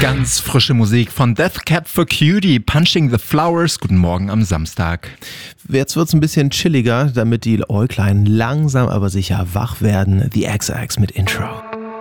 Ganz frische Musik von Death Cab for Cutie, Punching the Flowers. Guten Morgen am Samstag. Jetzt wird's ein bisschen chilliger, damit die Äuglein langsam aber sicher wach werden. The XX mit Intro.